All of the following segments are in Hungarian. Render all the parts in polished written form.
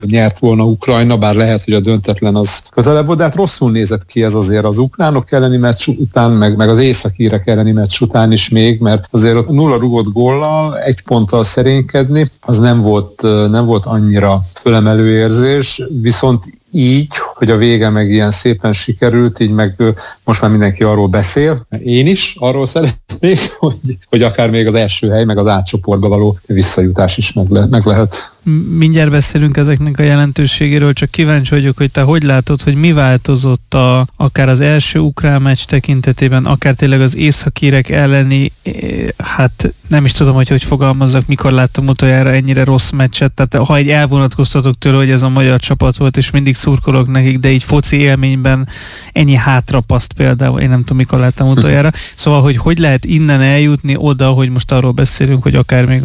nyert volna Ukrajna, bár lehet, hogy a döntetlen az közelebb volt, de hát rosszul nézett ki ez azért az ukránok elleni meccs után, meg az északírek elleni meccs után is még, mert azért ott 0 rugott góllal, 1 ponttal szerénykedni, az nem volt annyira fölemelő érzés, viszont így, hogy a vége meg ilyen szépen sikerült, így meg most már mindenki arról beszél. Én is arról szeretnék, hogy akár még az első hely, meg az átcsoportba való visszajutás is meg lehet. Mindjárt beszélünk ezeknek a jelentőségéről, csak kíváncsi vagyok, hogy te hogy látod, hogy mi változott akár az első ukrán meccs tekintetében, akár tényleg az északírek elleni, hát nem is tudom, hogy fogalmazzak, mikor láttam utoljára ennyire rossz meccset, tehát ha egy elvonatkoztatok tőle, hogy ez a magyar csapat volt, és mindig szurkolok nekik, de így foci élményben ennyi hátrapaszt például, én nem tudom, mikor láttam utoljára. Szóval, hogy lehet innen eljutni oda, hogy most arról beszélünk, hogy akár még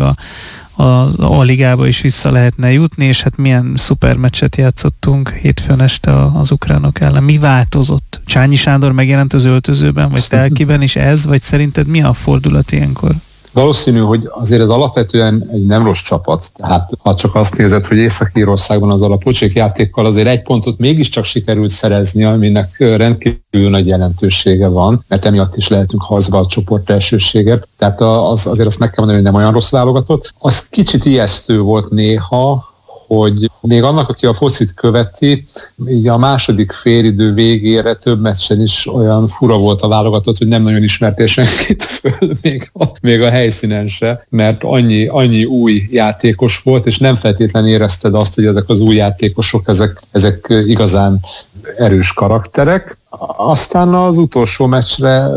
a ligába is vissza lehetne jutni, és hát milyen szuper meccset játszottunk hétfőn este az ukránok ellen. Mi változott? Csányi Sándor megjelent az öltözőben, vagy Telkiben is ez, vagy szerinted mi a fordulat ilyenkor? Valószínű, hogy azért ez alapvetően egy nem rossz csapat. Tehát ha csak azt nézed, hogy Észak-Írországban azzal a pocsék játékkal azért 1 pontot mégiscsak sikerült szerezni, aminek rendkívül nagy jelentősége van, mert emiatt is lehetünk harcba a csoport elsőséget. Tehát azért azt meg kell mondani, hogy nem olyan rossz válogatott. Az kicsit ijesztő volt néha, hogy még annak, aki a focit követi, így a második félidő végére több meccsen is olyan fura volt a válogatott, hogy nem nagyon ismertél senkit föl, még a helyszínen se, mert annyi új játékos volt, és nem feltétlenül érezted azt, hogy ezek az új játékosok, ezek igazán erős karakterek. Aztán az utolsó meccsre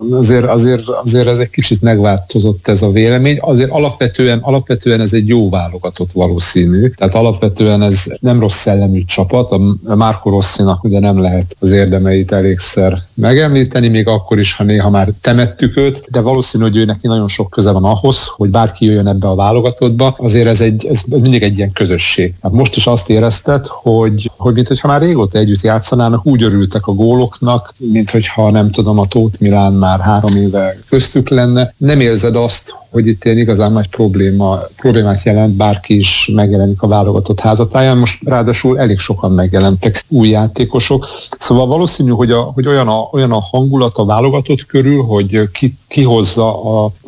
azért ez egy kicsit megváltozott ez a vélemény. Azért alapvetően ez egy jó válogatott valószínű. Tehát alapvetően ez nem rossz szellemű csapat. A Marco Rossinak ugye nem lehet az érdemeit elégszer megemlíteni, még akkor is, ha néha már temettük őt, de valószínű, hogy ő neki nagyon sok köze van ahhoz, hogy bárki jöjjön ebbe a válogatottba. Azért ez mindig egy ilyen közösség. Hát most is azt érezted, hogy mintha már régóta együtt játszanának, úgy örültek a góloknak, mint hogyha nem tudom, a Tóth Milán már 3 éve köztük lenne. Nem érzed azt, hogy itt ilyen igazán nagy problémát jelent, bárki is megjelenik a válogatott házatáján. Most ráadásul elég sokan megjelentek új játékosok. Szóval valószínű, hogy olyan a hangulat a válogatott körül, hogy kihozza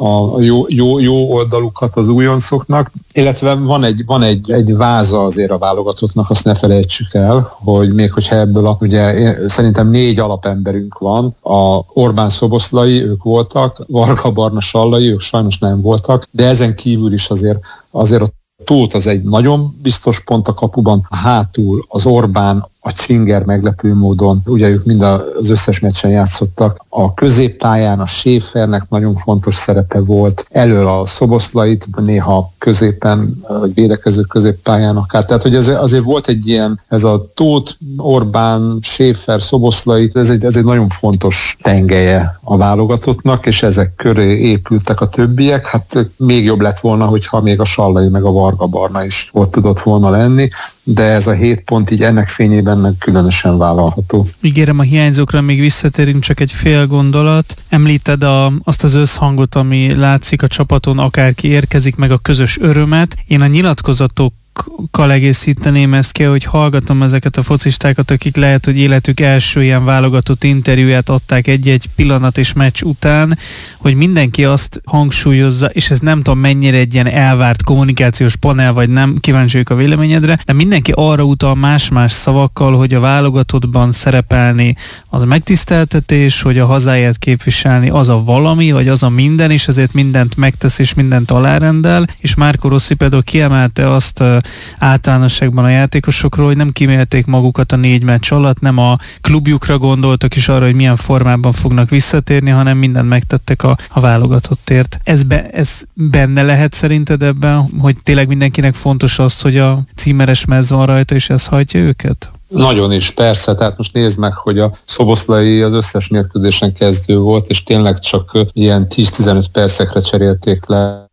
a jó oldalukat az újoncoknak, illetve van egy váza azért a válogatottnak, azt ne felejtsük el, hogy még hogyha ebből ugye szerintem 4 alapemberünk van, a Orbán Szoboszlai, ők voltak, Varga Barna Sallai, ők sajnos nem voltak, de ezen kívül is azért a Tóth az egy nagyon biztos pont a kapuban, hátul az Orbán, a Csinger meglepő módon, ugye ők mind az összes meccsen játszottak. A középpályán a Schäfernek nagyon fontos szerepe volt, elől a Szoboszlait, néha középen, vagy védekező középpályán akár. Tehát, hogy azért volt egy ilyen, ez a Tóth, Orbán, Schäfer, Szoboszlai, ez egy nagyon fontos tengelye a válogatottnak, és ezek köré épültek a többiek. Hát még jobb lett volna, hogyha még a Sallai meg a Varga Barna is ott tudott volna lenni, de ez a 7 pont így ennek fényében meg különösen vállalható. Ígérem, a hiányzókra még visszatérünk, csak egy fél gondolat. Említed azt az összhangot, ami látszik a csapaton, akárki érkezik, meg a közös örömet. Én a nyilatkozatokkal egészíteném ezt ki, hogy hallgatom ezeket a focistákat, akik lehet, hogy életük első ilyen válogatott interjúját adták egy-egy pillanat és meccs után, hogy mindenki azt hangsúlyozza, és ez nem tudom mennyire egy ilyen elvárt kommunikációs panel, vagy nem, kíváncsi vagyok a véleményedre, de mindenki arra utal más-más szavakkal, hogy a válogatottban szerepelni az a megtiszteltetés, hogy a hazáját képviselni az a valami, vagy az a minden, és ezért mindent megtesz, és mindent alárendel, és Marco Rossi például kiemelte azt általánosságban a játékosokról, hogy nem kímélték magukat a 4 meccs alatt, nem a klubjukra gondoltak is arra, hogy milyen formában fognak visszatérni, hanem mindent megtettek a válogatottért. Ez benne lehet szerinted ebben, hogy tényleg mindenkinek fontos az, hogy a címeres mez van rajta, és ez hajtja őket? Nagyon is, persze. Tehát most nézd meg, hogy a Szoboszlai az összes mérkőzésen kezdő volt, és tényleg csak ilyen 10-15 percekre cserélték le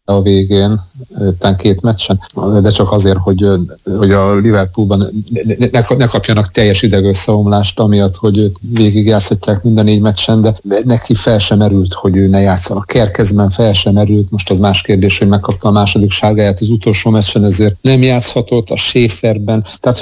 a végén, után 2 meccsen, de csak azért, hogy a Liverpoolban ne kapjanak teljes idegösszeomlást, amiatt, hogy őt végigjátszhatják mind a 4 meccsen, de neki fel sem merült, hogy ő ne játszan. A Kerkezben fel sem merült, most az más kérdés, hogy megkapta a második sárgáját az utolsó meccsen, ezért nem játszhatott, a Schäferben, tehát